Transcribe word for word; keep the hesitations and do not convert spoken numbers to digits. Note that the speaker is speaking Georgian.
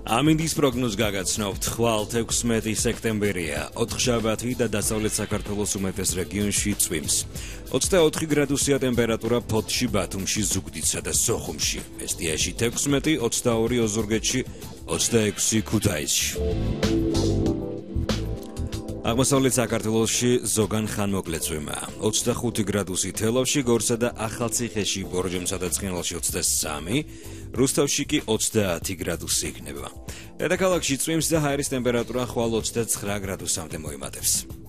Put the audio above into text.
ამინდის პროგნოზ გაგაცნობთ, ხვალ თექვსმეტი სექტემბერია, ოთხშაბათი და დასავლეთ საქართველოს უმეტეს რეგიონში წვიმს. ოცდაოთხი გრადუსია ტემპერატურა ფოთში, ბათუმში, ზუგდიდსა და სოხუმში. მესტიაში თექვსმეტი, ოცდაორი ოზურგეთში, ოცდაექვსი ქუთაისში. აღმოსავლეთ საქართველოში ზოგან ხანმოკლე წვიმაა. ოცდახუთი გრადუსი თელავში, გორსა და ახალციხეში, ბორჯომსა და ცხინვალში ოცდასამი, რუსთავში კი ოცდაათი გრადუსი იქნება. დედაქალაქში წვიმს და ჰაერის ტემპერატურა ხვალ ოცდაცხრა გრადუსამდე მოიმატებს.